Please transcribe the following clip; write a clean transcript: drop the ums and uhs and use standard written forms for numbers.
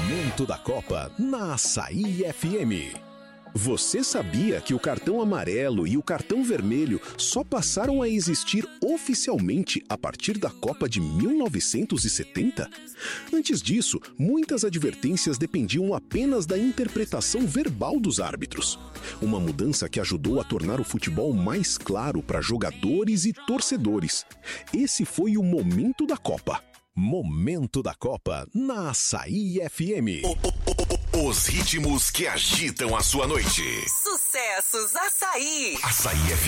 Momento da Copa na Açaí FM. Você sabia que o cartão amarelo e o cartão vermelho só passaram a existir oficialmente a partir da Copa de 1970? Antes disso, muitas advertências dependiam apenas da interpretação verbal dos árbitros. Uma mudança que ajudou a tornar o futebol mais claro para jogadores e torcedores. Esse foi o Momento da Copa. Momento da Copa na Açaí FM. Os ritmos que agitam a sua noite. Sucessos Açaí. Açaí FM.